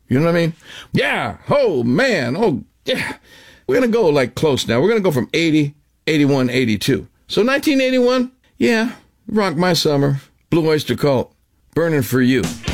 You know what I mean? Yeah. Oh, man. Oh, yeah. We're going to go like close now. We're going to go from 80, 81, 82. So 1981, yeah, rock my summer. Blue Oyster Cult, Burning for You.